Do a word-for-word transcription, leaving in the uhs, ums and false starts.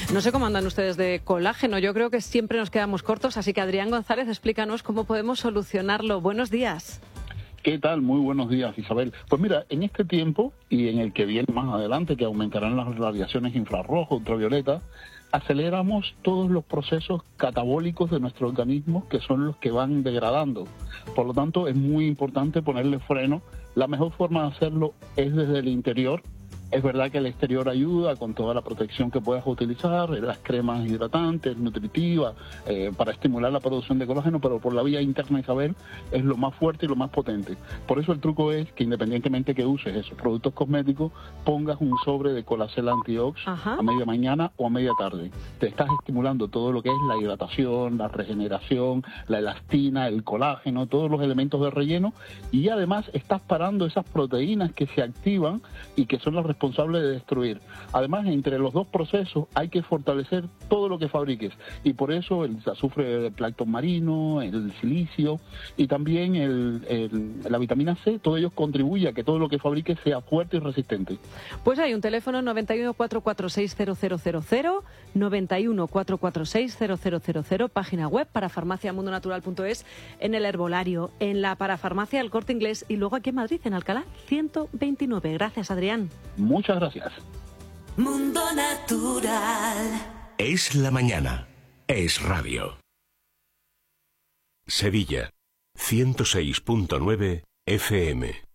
No sé cómo andan ustedes de colágeno, yo creo que siempre nos quedamos cortos, así que Adrián González, explícanos cómo podemos solucionarlo. Buenos días. ¿Qué tal? Muy buenos días, Isabel. Pues mira, en este tiempo y en el que viene más adelante, que aumentarán las radiaciones infrarrojo, ultravioleta, aceleramos todos los procesos catabólicos de nuestro organismo, que son los que van degradando. Por lo tanto, es muy importante ponerle freno. La mejor forma de hacerlo es desde el interior. Es verdad que el exterior ayuda con toda la protección que puedas utilizar, las cremas hidratantes, nutritivas, eh, para estimular la producción de colágeno, pero por la vía interna, Isabel, es lo más fuerte y lo más potente. Por eso el truco es que independientemente que uses esos productos cosméticos, pongas un sobre de Colacel Antiox a media mañana o a media tarde. Te estás estimulando todo lo que es la hidratación, la regeneración, la elastina, el colágeno, todos los elementos de relleno, y además estás parando esas proteínas que se activan y que son las responsable de destruir. Además, entre los dos procesos hay que fortalecer todo lo que fabriques, y por eso el azufre de plancton marino, el silicio y también el, el, la vitamina C, todo ello contribuye a que todo lo que fabriques sea fuerte y resistente. Pues hay un teléfono noventa y uno, cuatrocientos cuarenta y seis, cero cero cero cero, noventa y uno, cuatrocientos cuarenta y seis, cero cero cero cero, página web para farmacia mundo natural punto es, en el herbolario, en la parafarmacia El Corte Inglés y luego aquí en Madrid, en Alcalá ciento veintinueve. Gracias, Adrián. Muchas gracias. Mundo Natural. Es la mañana. Es radio. Sevilla. ciento seis punto nueve F M.